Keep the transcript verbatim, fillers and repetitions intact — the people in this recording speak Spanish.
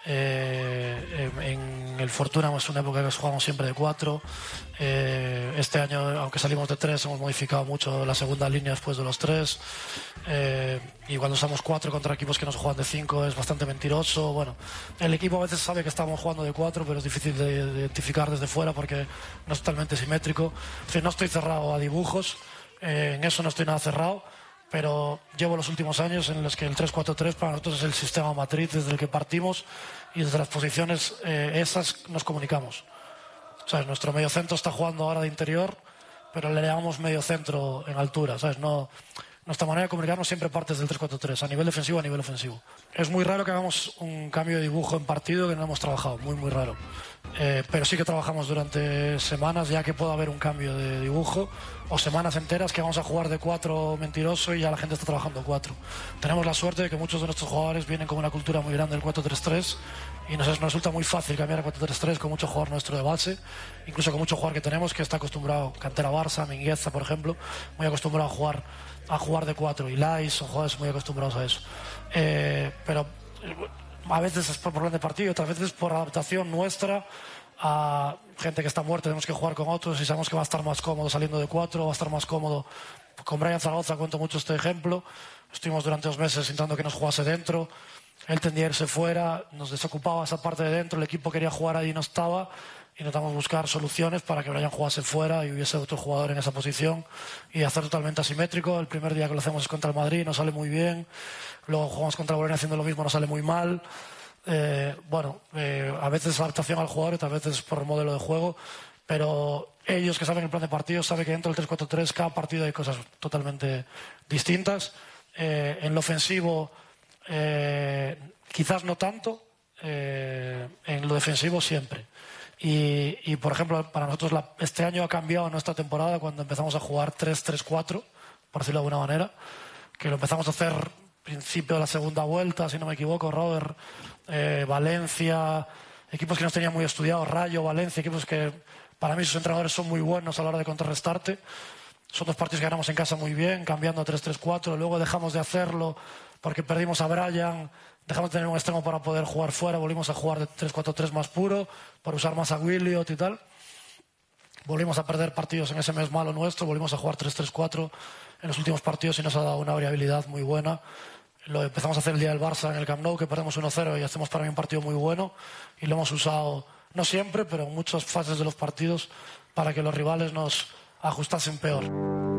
Eh, en el Fortuna es una época que jugamos siempre de cuatro. Eh, este año, aunque salimos de tres, hemos modificado mucho la segunda línea después de los tres. Eh, y cuando usamos cuatro contra equipos que nos juegan de cinco es bastante mentiroso. Bueno, el equipo a veces sabe que estamos jugando de cuatro, pero es difícil de, de identificar desde fuera porque no es totalmente simétrico. Es decir, no estoy cerrado a dibujos, eh, en eso no estoy nada cerrado. Pero llevo los últimos años en los que el tres cuatro tres para nosotros es el sistema matriz desde el que partimos y desde las posiciones eh, esas nos comunicamos. ¿Sabes? Nuestro mediocentro está jugando ahora de interior, pero le llamamos mediocentro en altura. ¿Sabes? No, nuestra manera de comunicarnos siempre parte desde el tres cuatro tres, a nivel defensivo, a nivel ofensivo. Es muy raro que hagamos un cambio de dibujo en partido que no hemos trabajado, muy, muy raro. Eh, pero sí que trabajamos durante semanas ya que puede haber un cambio de dibujo o semanas enteras que vamos a jugar de cuatro mentiroso y ya la gente está trabajando cuatro. Tenemos la suerte de que muchos de nuestros jugadores vienen con una cultura muy grande del cuatro tres tres y nos, nos resulta muy fácil cambiar a cuatro tres tres con mucho jugador nuestro de base, incluso con mucho jugador que tenemos que está acostumbrado, cantera Barça, Mingueza por ejemplo, muy acostumbrado a jugar a jugar de cuatro, y Lais son jugadores muy acostumbrados a eso. Eh, pero a veces es por problema de partido, otras veces por adaptación nuestra a gente que está muerta, tenemos que jugar con otros y sabemos que va a estar más cómodo saliendo de cuatro, va a estar más cómodo con Brian Zaragoza, cuento mucho este ejemplo. Estuvimos durante dos meses intentando que nos jugase dentro, él tendía a irse fuera, nos desocupaba esa parte de dentro, el equipo quería jugar ahí y no estaba. Intentamos buscar soluciones para que Brian jugase fuera y hubiese otro jugador en esa posición y hacer totalmente asimétrico. El primer día que lo hacemos es contra el Madrid, nos sale muy bien. Luego jugamos contra el Bolonia haciendo lo mismo, nos sale muy mal. Eh, bueno, eh, a veces adaptación al jugador, otras veces por el modelo de juego, pero ellos que saben el plan de partido saben que dentro del tres cuatro tres cada partido hay cosas totalmente distintas. Eh, en lo ofensivo eh, quizás no tanto, eh, en lo defensivo siempre. Y, y por ejemplo, para nosotros la, este año ha cambiado nuestra temporada cuando empezamos a jugar tres tres cuatro, por decirlo de alguna manera, que lo empezamos a hacer principio de la segunda vuelta, si no me equivoco, Robert, eh, Valencia, equipos que nos tenían muy estudiados, Rayo, Valencia, equipos que para mí sus entrenadores son muy buenos a la hora de contrarrestarte. Son dos partidos que ganamos en casa muy bien, cambiando a tres tres cuatro, luego dejamos de hacerlo porque perdimos a Brian, dejamos de tener un extremo para poder jugar fuera, volvimos a jugar de tres cuatro tres más puro, por usar más a Williot y tal. Volvimos a perder partidos en ese mes malo nuestro, volvimos a jugar tres tres cuatro en los últimos partidos y nos ha dado una variabilidad muy buena. Lo empezamos a hacer el día del Barça en el Camp Nou, que perdemos uno cero y hacemos para mí un partido muy bueno y lo hemos usado, no siempre, pero en muchas fases de los partidos para que los rivales nos ajustasen peor.